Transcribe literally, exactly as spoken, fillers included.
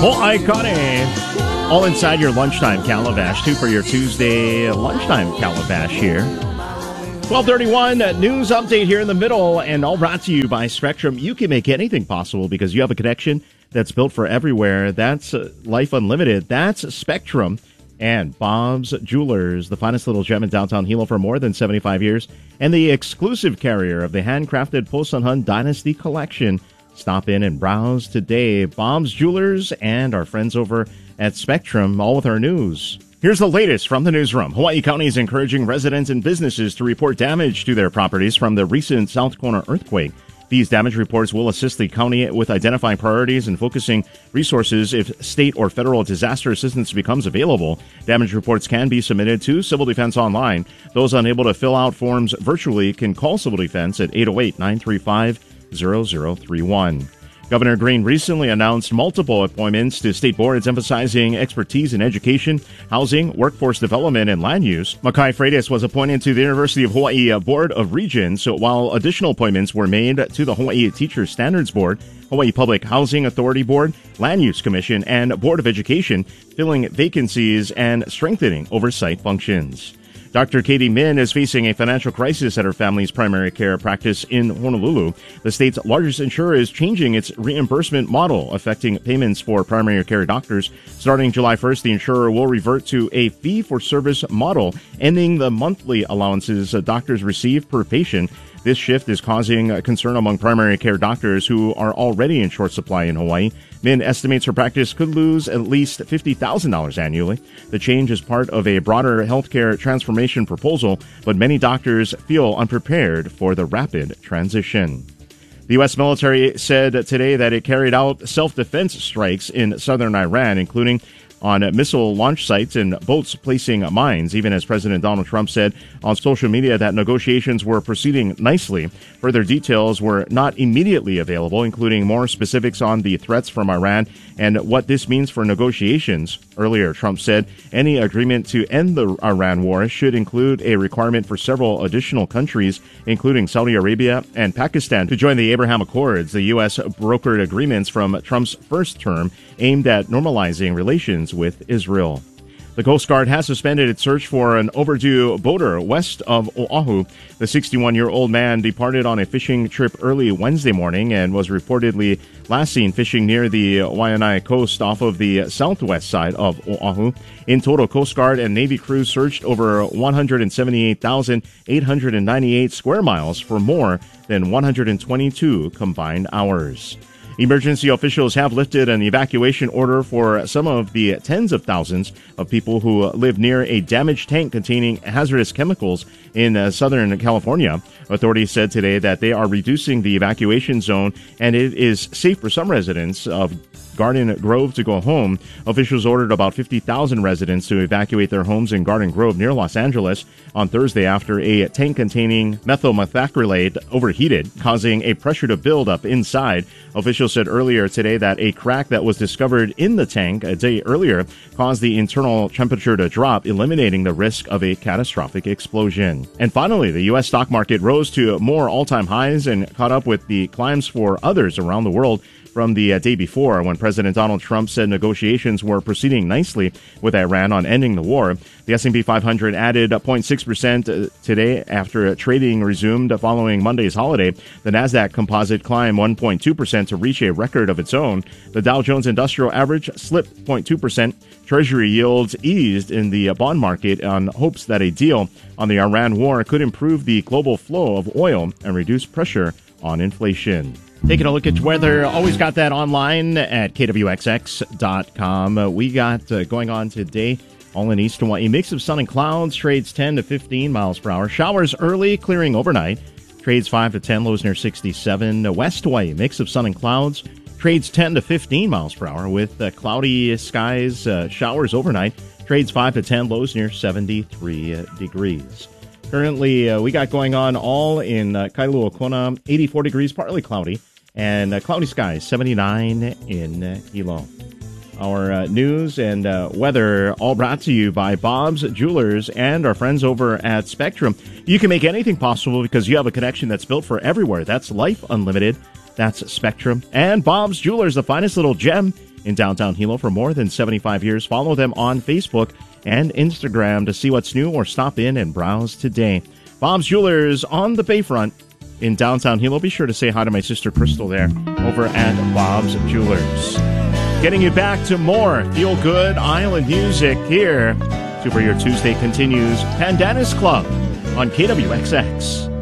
Hawaii Kane. All inside your lunchtime calabash, too, for your Tuesday lunchtime calabash here. twelve thirty-one, news update here in the middle, and all brought to you by Spectrum. You can make anything possible because you have a connection that's built for everywhere. That's uh, Life Unlimited. That's Spectrum. And Bob's Jewelers, the finest little gem in downtown Hilo for more than seventy-five years, and the exclusive carrier of the handcrafted Posanhan Dynasty Collection. Stop in and browse today. Bob's Jewelers and our friends over at Spectrum, all with our news. Here's the latest from the newsroom. Hawaii County is encouraging residents and businesses to report damage to their properties from the recent South Kona earthquake. These damage reports will assist the county with identifying priorities and focusing resources if state or federal disaster assistance becomes available. Damage reports can be submitted to Civil Defense Online. Those unable to fill out forms virtually can call Civil Defense at eight oh eight, nine three five, zero zero three one. Governor Green recently announced multiple appointments to state boards emphasizing expertise in education, housing, workforce development, and land use. Makai Freitas was appointed to the University of Hawaii Board of Regents, while additional appointments were made to the Hawaii Teacher Standards Board, Hawaii Public Housing Authority Board, Land Use Commission, and Board of Education, filling vacancies and strengthening oversight functions. Doctor Katie Min is facing a financial crisis at her family's primary care practice in Honolulu. The state's largest insurer is changing its reimbursement model, affecting payments for primary care doctors. Starting July first, the insurer will revert to a fee-for-service model, ending the monthly allowances doctors receive per patient. This shift is causing concern among primary care doctors who are already in short supply in Hawaii. Min estimates her practice could lose at least fifty thousand dollars annually. The change is part of a broader healthcare transformation proposal, but many doctors feel unprepared for the rapid transition. The U S military said today that it carried out self-defense strikes in southern Iran, including on missile launch sites and boats placing mines, even as President Donald Trump said on social media that negotiations were proceeding nicely. Further details were not immediately available, including more specifics on the threats from Iran and what this means for negotiations. Earlier, Trump said any agreement to end the Iran war should include a requirement for several additional countries, including Saudi Arabia and Pakistan, to join the Abraham Accords. The U S brokered agreements from Trump's first term aimed at normalizing relations with Israel. The Coast Guard has suspended its search for an overdue boater west of Oahu. The sixty-one-year-old man departed on a fishing trip early Wednesday morning and was reportedly last seen fishing near the Waianae coast off of the southwest side of Oahu. In total, Coast Guard and Navy crews searched over one hundred seventy-eight thousand eight hundred ninety-eight square miles for more than one hundred twenty-two combined hours. Emergency officials have lifted an evacuation order for some of the tens of thousands of people who live near a damaged tank containing hazardous chemicals in uh, Southern California. Authorities said today that they are reducing the evacuation zone, and it is safe for some residents of Garden Grove to go home. Officials ordered about fifty thousand residents to evacuate their homes in Garden Grove near Los Angeles on Thursday after a tank containing methyl methacrylate overheated, causing a pressure to build up inside. Officials said earlier today that a crack that was discovered in the tank a day earlier caused the internal temperature to drop, eliminating the risk of a catastrophic explosion. And finally, the U S stock market rose to more all-time highs and caught up with the climbs for others around the world from the uh, day before, when President Donald Trump said negotiations were proceeding nicely with Iran on ending the war. The S and P five hundred added zero point six percent today after trading resumed following Monday's holiday. The Nasdaq Composite climbed one point two percent to reach a record of its own. The Dow Jones Industrial Average slipped zero point two percent. Treasury yields eased in the bond market on hopes that a deal on the Iran war could improve the global flow of oil and reduce pressure on inflation. Taking a look at weather, always got that online at K W X X dot com. Uh, we got uh, going on today, all in East Hawaii. Mix of sun and clouds, trades ten to fifteen miles per hour. Showers early, clearing overnight. Trades five to ten, lows near sixty-seven. Uh, West Hawaii, mix of sun and clouds. Trades ten to fifteen miles per hour with uh, cloudy skies, uh, showers overnight. Trades five to ten, lows near seventy-three uh, degrees. Currently, uh, we got going on all in uh, Kailua Kona, eighty-four degrees, partly cloudy. And uh, cloudy skies, seventy-nine in uh, Hilo. Our uh, news and uh, weather all brought to you by Bob's Jewelers and our friends over at Spectrum. You can make anything possible because you have a connection that's built for everywhere. That's Life Unlimited. That's Spectrum. And Bob's Jewelers, the finest little gem in downtown Hilo for more than seventy-five years. Follow them on Facebook and Instagram to see what's new or stop in and browse today. Bob's Jewelers on the Bayfront in downtown Hilo. Be sure to say hi to my sister Crystal there over at Bob's Jewelers. Getting you back to more feel-good island music here. Super Your Tuesday continues. Pandanus Club on K W X X.